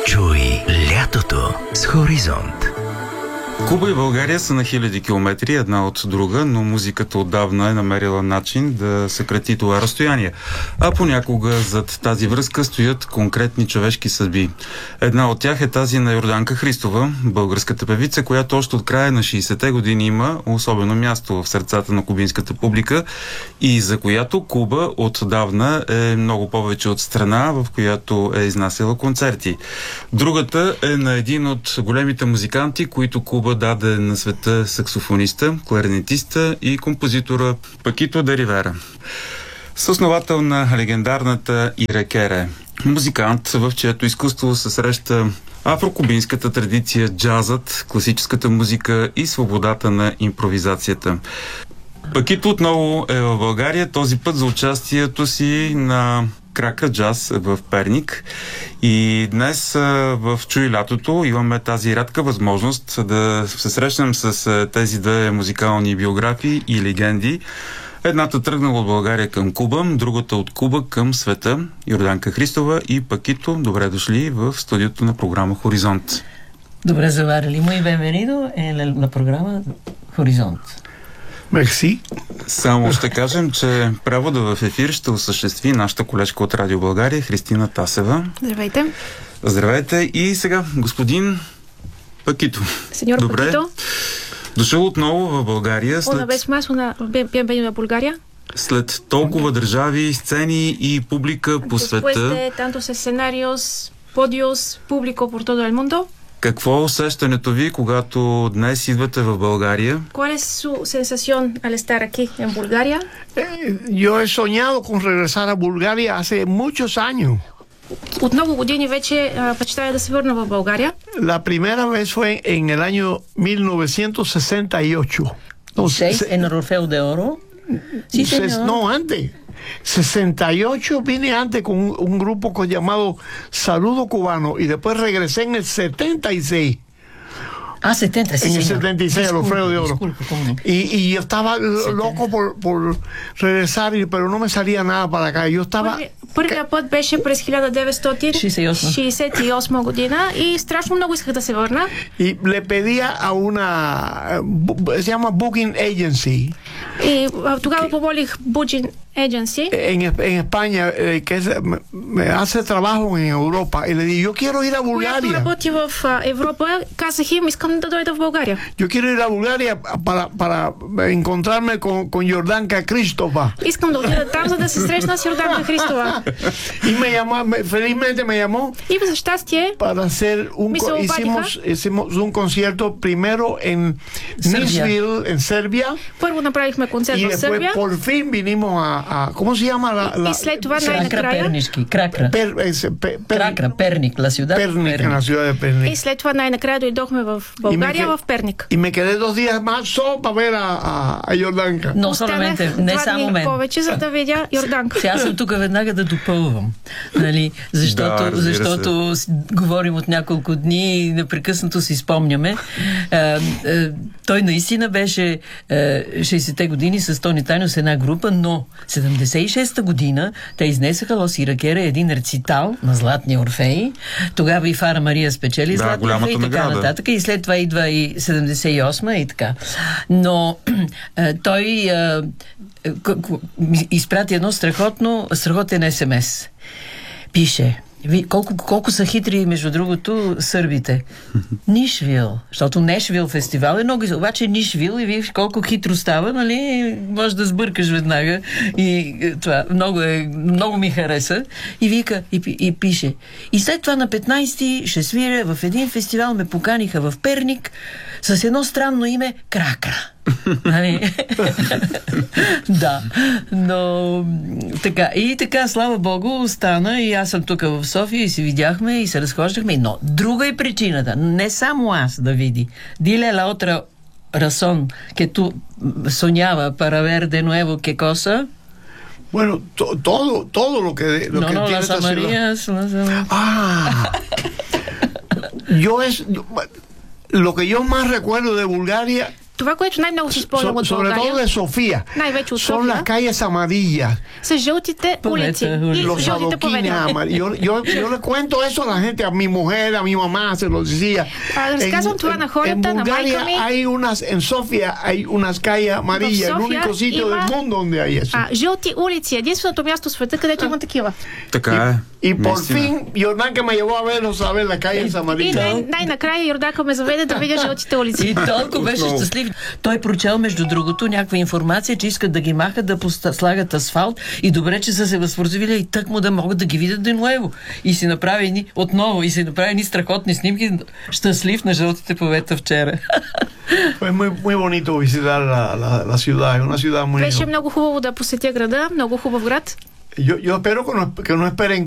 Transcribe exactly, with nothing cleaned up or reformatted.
Чуй лятото с Хоризонт. Куба и България са на хиляди километри една от друга, но музиката отдавна е намерила начин да съкрати това разстояние. А понякога зад тази връзка стоят конкретни човешки съдби. Една от тях е тази на Йорданка Христова, българската певица, която още от края на шейсетте години има особено място в сърцата на кубинската публика и за която Куба отдавна е много повече от страна, в която е изнасяла концерти. Другата е на един от големите музиканти, които Куба даде на света саксофониста, кларнетиста и композитора Пакито де Ривера. Съосновател на легендарната Ирекере. Музикант, в чието изкуство се среща афрокубинската традиция, джазът, класическата музика и свободата на импровизацията. Пакито отново е в България, този път за участието си на Кракра джаз в Перник. И днес в Чуй лятото имаме тази рядка възможност да се срещнем с тези две музикални биографии и легенди. Едната тръгнала от България към Куба, другата от Куба към света. Йорданка Христова и Пакито, добре дошли в студиото на програма Хоризонт. Добре заварили. Muy bienvenido en la програма Хоризонт. Мерси. Само ще кажем, че превода в ефир ще осъществи нашата колежка от Радио България Христина Тасева. Здравейте. Здравейте. И сега господин Пакито. Сеньор Добре. Пакито. Дошъл отново в България след... Una vez más, una... bienvenido a Bulgaria. След толкова държави, сцени и публика по света. Después de tantos escenarios, podios, público por todo el mundo. Какво е усещането ви, когато днес идвате в България? ¿Cuál es su sensación al estar aquí en Bulgaria? Yo he soñado con regresar a Bulgaria hace muchos años. От много години вече мечтая да се върна в България. La primera vez fue en el año mil novecientos sesenta y ocho. No, ¿seis en el Orfeo de Oro? Sí, señor. No, antes. sesenta y ocho vine antes con un, un grupo llamado Saludo Cubano y después regresé en el setenta y seis. Ah, setenta, sí, en el señor. setenta y seis, el Orfeo de Oro. Disculpe, ¿cómo? Y, y yo estaba setenta. Loco por, por regresar, pero no me salía nada para acá. Yo estaba... Първият път беше през хиляда деветстотин шейсет и осма година и страшно много исках да се върна. И le pedía a una... se llama Booking Agency. И тогава помолих Booking Agency. En, en España, eh, que es, me, me hace trabajo en Europa. Y le dije, yo quiero ir a Bulgaria. Която работи в Европа, казах им, искам да дойда в България. Yo quiero ir a Bulgaria para, para encontrarme con, con Йорданка Христова. Искам да отида там, за да се срещна с Йорданка Христова. Y me llamó, me, felizmente me llamó. И за щастие, para hacer un, hicimos, hicimos un concierto primero en Nishville, en Serbia. Първо направихме концерт в Сърбия. Y después por fin vinimos a, a ¿cómo se llama la, la и след това най-накрая Кракра. Per, per, per, Кракра, Перник, la ciudad Перник, Перник. La ciudad de Pernik. И след това най-накрая дойдохме в България, в Перник. И me quedé dos días más solo para ver a, a, a Йорданка. No solamente, не само мен. Повече, за да видя Йорданка. Сега съм тук веднага да допълвам. Нали? Защото, да, защото говорим от няколко дни и непрекъснато си спомняме. А, а, той наистина беше шейсетте години с Тони Тайно с една група, но седемдесет и шеста година те изнесаха Лос Иракера един рецитал на Златния Орфей. Тогава и Фара Мария спечели да, Златния Орфей и така нататък. И след това идва и седемдесет и осма и така. Но а, той а, изпрати едно страхотно, страхотен ес ем ес. Пише, ви, колко, колко са хитри, между другото, сърбите. Нишвил, защото Нешвил фестивал е много, обаче Нишвил и виж колко хитро става, нали, може да сбъркаш веднага и това много, е, много ми хареса. И вика, и, и пише, и след това на петнайсети ще свиря в един фестивал, ме поканиха в Перник с едно странно име Кракра. Нали? Да, но така, и така, слава Богу, стана и аз съм тук в София и се видяхме и се разхождахме, но друга е причината, не само аз да види. Dile la otra razón que tú soñaba para ver de nuevo qué cosa. Bueno, to, todo, todo lo que, lo no, que no, tiene las esta amarillas, ciudad. las... Ah, yo es, yo, lo que yo más recuerdo de Bulgaria Това, което най-много си спомням от sobre todo de Sofía, най-вече от son София, las calles amarillas, са жълтите улици и los жълтите adoquines поведения. amarillos. Yo, yo, yo le cuento eso a la gente, a mi mujer, a mi mamá, se lo decía. А, разказвам това на хората, en на майка Bulgaria ми. hay unas, en Sofía hay unas calles amarillas, el Sofía único sitio има, del mundo donde hay eso. А, жълти улици, единственото място в света, където има такива. Така е. Y por Наистина. fin, Jordan que me llevó a verlos, a ver las calles И amarillas. най- най-накрая Йордака ме заведе да видя жълтите улици. И толкова беше щастлив. Той прочел, между другото, някаква информация, че искат да ги махат, да поста- слагат асфалт и добре, че са се възпротивили и тък му да могат да ги видят de nuevo. И си направи ни, отново, и си направи ни страхотни снимки. Щастлив на жълтите повета вчера. Fue muy, muy bonito visitar la, la, la ciudad, es una ciudad muy... Беше много хубаво да посетя града, много хубав град. Yo, yo espero que no, que no esperen